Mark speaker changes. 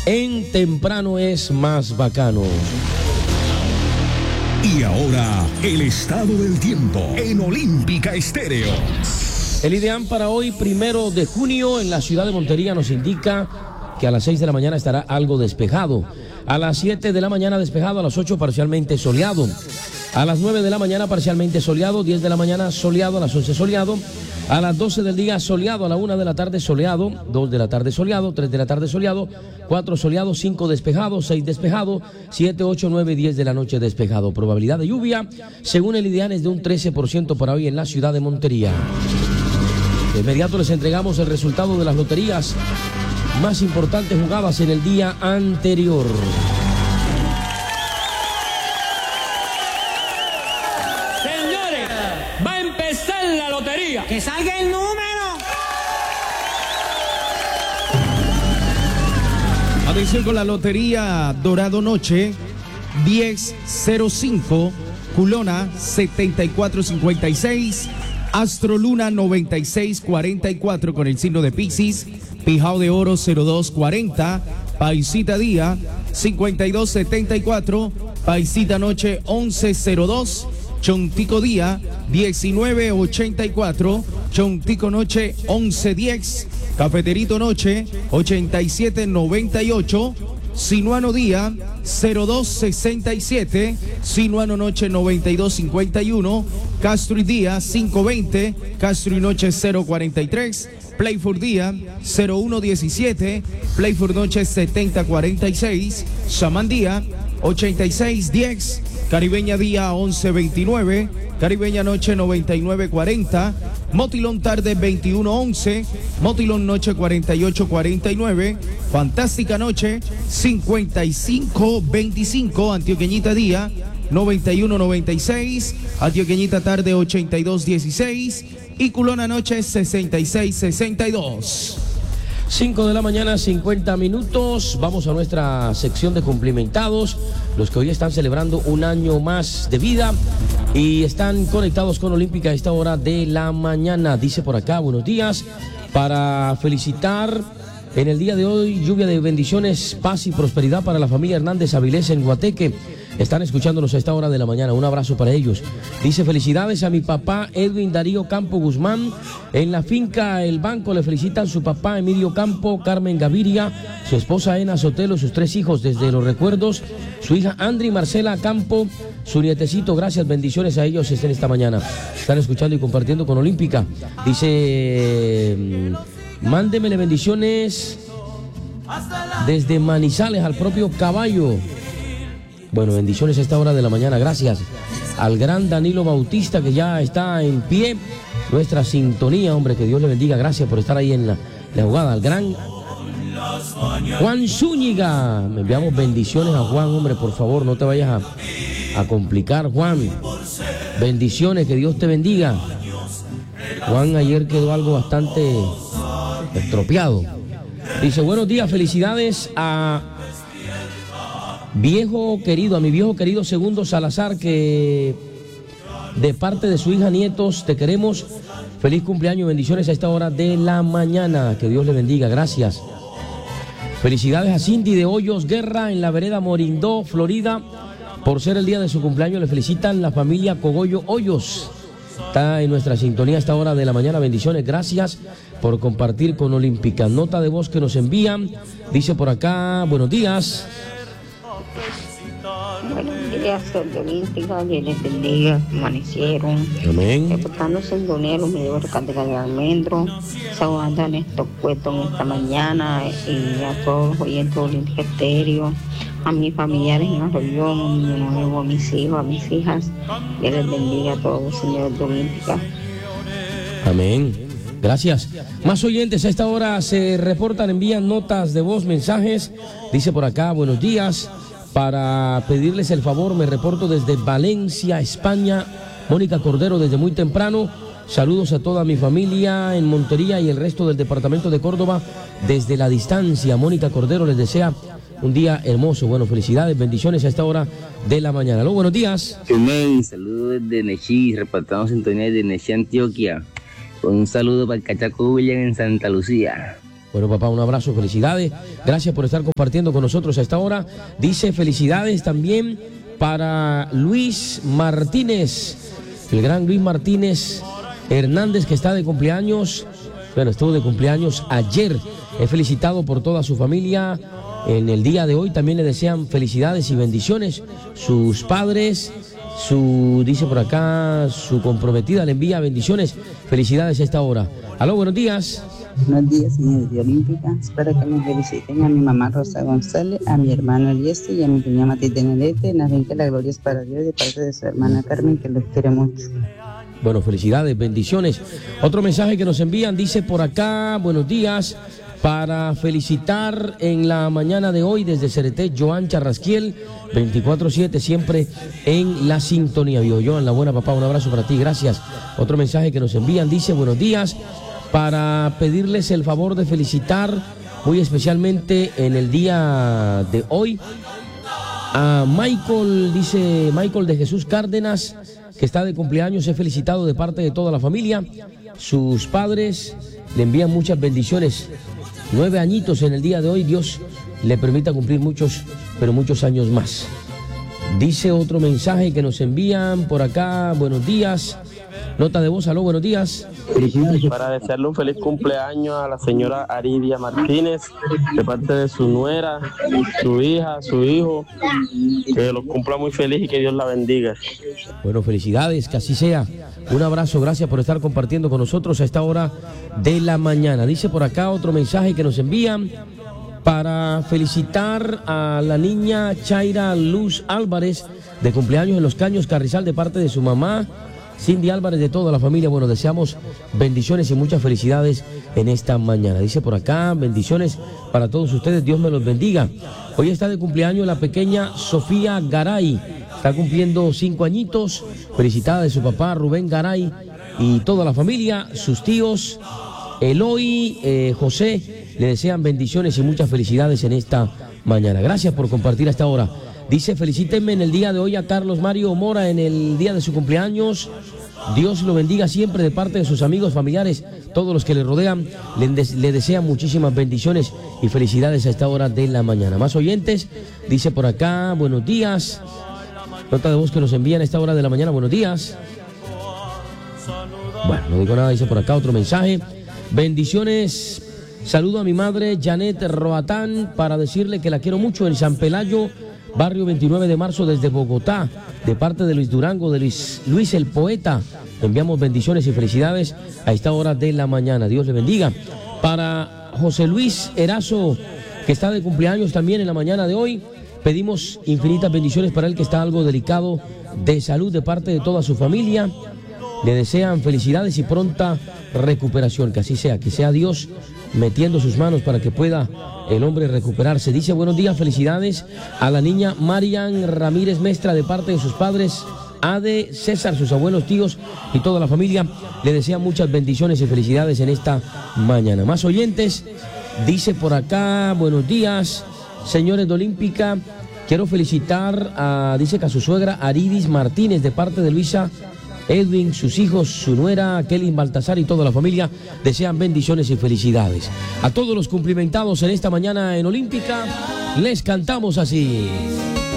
Speaker 1: en Temprano es más bacano.
Speaker 2: Y ahora, el estado del tiempo en Olímpica Estéreo.
Speaker 1: El IDEAM para hoy, 1 de junio, en la ciudad de Montería nos indica que a las 6 de la mañana estará algo despejado. A las 7 de la mañana despejado, a las 8 parcialmente soleado. A las 9 de la mañana parcialmente soleado, 10 de la mañana soleado, a las 11 soleado. A las 12 del día soleado, a la 1 de la tarde soleado, 2 de la tarde soleado, 3 de la tarde soleado, 4 soleado, 5 despejado, 6 despejado, 7, 8, 9, 10 de la noche despejado. Probabilidad de lluvia, según el IDEAM, es de un 13% para hoy en la ciudad de Montería. De inmediato les entregamos el resultado de las loterías más importantes jugadas en el día anterior.
Speaker 3: Señores, va a empezar la lotería.
Speaker 4: ¡Que salga el número!
Speaker 5: Atención con la lotería Dorado Noche, 1005, Culona 7456, Astro Luna 9644 con el signo de Piscis, Pijao de Oro 0240, Paisita Día 5274, Paisita Noche 1102, Chontico Día 1984, Chontico Noche 1110, Cafeterito Noche 8798, Sinuano Día 0267, Sinuano Noche 9251, Castro y Día 520, Castro y Noche 043, Playford Día 0117, Playford Noche 7046, Shaman Día 8610, Caribeña Día 1129, Caribeña Noche 9940, Motilón Tarde 2111, Motilón Noche 4849, Fantástica Noche 5525, Antioqueñita Día 9196, Antioqueñita Tarde 8216 y Culona Noche 6662.
Speaker 1: 5 de la mañana, 50 minutos. Vamos a nuestra sección de cumplimentados. Los que hoy están celebrando un año más de vida y están conectados con Olímpica a esta hora de la mañana. Dice por acá, buenos días. Para felicitar en el día de hoy, lluvia de bendiciones, paz y prosperidad para la familia Hernández Avilés en Guateque. Están escuchándonos a esta hora de la mañana. Un abrazo para ellos. Dice, felicidades a mi papá Edwin Darío Campo Guzmán. En la finca El Banco le felicitan su papá Emilio Campo, Carmen Gaviria, su esposa Ena Sotelo, sus 3 hijos desde los recuerdos, su hija Andri Marcela Campo, su nietecito. Gracias, bendiciones a ellos estén esta mañana. Están escuchando y compartiendo con Olímpica. Dice, mándemele bendiciones desde Manizales al propio Caballo. Bueno, bendiciones a esta hora de la mañana. Gracias al gran Danilo Bautista, que ya está en pie. Nuestra sintonía, hombre, que Dios le bendiga. Gracias por estar ahí en la jugada. Al gran Juan Zúñiga. Me enviamos bendiciones a Juan, hombre, por favor, no te vayas a complicar, Juan. Bendiciones, que Dios te bendiga. Juan ayer quedó algo bastante estropeado. Dice, buenos días, felicidades a viejo querido, a mi viejo querido Segundo Salazar, que de parte de su hija, nietos, te queremos. Feliz cumpleaños, bendiciones a esta hora de la mañana. Que Dios le bendiga, gracias. Felicidades a Cindy de Hoyos Guerra en la vereda Morindó, Florida. Por ser el día de su cumpleaños, le felicitan la familia Cogollo Hoyos. Está en nuestra sintonía a esta hora de la mañana. Bendiciones, gracias por compartir con Olímpica. Nota de voz que nos envían. Dice por acá, buenos días.
Speaker 6: Buenos días, soy de Olímpica, Dios les bendiga, amanecieron.
Speaker 1: Amén.
Speaker 6: Reportándose en Donero, mi Dios, Cátedra de Almendro, saludando a Néstor Cueto en esta mañana y a todos los oyentes de Olímpica Estéreo, a mis familiares en Arroyo, a mi nuevo, a mis hijos, a mis hijas. Dios les bendiga a todos, señores de Olímpica.
Speaker 1: Amén. Gracias. Más oyentes a esta hora se reportan, envían notas de voz, mensajes. Dice por acá, buenos días. Para pedirles el favor, me reporto desde Valencia, España. Mónica Cordero, desde muy temprano. Saludos a toda mi familia en Montería y el resto del departamento de Córdoba desde la distancia. Mónica Cordero les desea un día hermoso. Bueno, felicidades, bendiciones a esta hora de la mañana. Aló, buenos días.
Speaker 7: Amén. Saludos desde Nechí, reportamos sintonía desde Nechí, Antioquia. Un saludo para el Cachaco William en Santa Lucía.
Speaker 1: Bueno, papá, un abrazo, felicidades. Gracias por estar compartiendo con nosotros a esta hora. Dice felicidades también para Luis Martínez, el gran Luis Martínez Hernández, que está de cumpleaños. Bueno, estuvo de cumpleaños ayer. Es felicitado por toda su familia. En el día de hoy también le desean felicidades y bendiciones. Sus padres, dice por acá, su comprometida le envía bendiciones. Felicidades a esta hora. Aló, buenos días.
Speaker 4: Buenos días, señores de Olímpica. Espero que me feliciten a mi mamá Rosa González, a mi hermano Eliezer y a mi cuñada Matilde Nelete. Narren que la gloria es para Dios, de parte de su hermana Carmen, que los quiere mucho.
Speaker 1: Bueno, felicidades, bendiciones. Otro mensaje que nos envían, dice por acá, buenos días, para felicitar en la mañana de hoy desde Cereté, Joan Charrasquiel, 24/7, siempre en la sintonía. Joan, la buena, papá, un abrazo para ti, gracias. Otro mensaje que nos envían, dice buenos días, para pedirles el favor de felicitar muy especialmente en el día de hoy a Michael, dice Michael de Jesús Cárdenas, que está de cumpleaños. He felicitado de parte de toda la familia. Sus padres le envían muchas bendiciones. 9 añitos en el día de hoy. Dios le permita cumplir muchos, pero muchos años más. Dice otro mensaje que nos envían por acá. Buenos días. Nota de voz, aló, buenos días.
Speaker 8: Para desearle un feliz cumpleaños a la señora Aridia Martínez, de parte de su nuera, su hija, su hijo, que los cumpla muy feliz y que Dios la bendiga.
Speaker 1: Bueno, felicidades, que así sea. Un abrazo, gracias por estar compartiendo con nosotros a esta hora de la mañana. Dice por acá otro mensaje que nos envían para felicitar a la niña Chaira Luz Álvarez, de cumpleaños en Los Caños, Carrizal, de parte de su mamá Cindy Álvarez, de toda la familia. Bueno, deseamos bendiciones y muchas felicidades en esta mañana. Dice por acá, bendiciones para todos ustedes, Dios me los bendiga. Hoy está de cumpleaños la pequeña Sofía Garay, está cumpliendo 5 añitos, felicitada de su papá Rubén Garay y toda la familia, sus tíos Eloy, José, le desean bendiciones y muchas felicidades en esta mañana. Gracias por compartir hasta ahora. Dice, felicítenme en el día de hoy a Carlos Mario Mora en el día de su cumpleaños. Dios lo bendiga siempre de parte de sus amigos, familiares, todos los que le rodean. Le desean muchísimas bendiciones y felicidades a esta hora de la mañana. Más oyentes, dice por acá, buenos días. Nota de voz que nos envían a esta hora de la mañana, buenos días. Bueno, no digo nada, dice por acá otro mensaje. Bendiciones, saludo a mi madre Janet Roatán para decirle que la quiero mucho en San Pelayo, barrio 29 de marzo desde Bogotá, de parte de Luis Durango, de Luis el Poeta. Enviamos bendiciones y felicidades a esta hora de la mañana. Dios le bendiga. Para José Luis Erazo, que está de cumpleaños también en la mañana de hoy, pedimos infinitas bendiciones para él, que está algo delicado de salud, de parte de toda su familia. Le desean felicidades y pronta recuperación, que así sea, que sea Dios metiendo sus manos para que pueda el hombre recuperarse. Dice, buenos días, felicidades a la niña Marian Ramírez Mestra, de parte de sus padres Ade, César, sus abuelos, tíos y toda la familia. Le desean muchas bendiciones y felicidades en esta mañana. Más oyentes, dice por acá, buenos días, señores de Olímpica. Quiero felicitar a, dice que a su suegra Aridis Martínez, de parte de Luisa Edwin, sus hijos, su nuera Kelly Baltasar y toda la familia desean bendiciones y felicidades. A todos los cumplimentados en esta mañana en Olímpica, les cantamos así.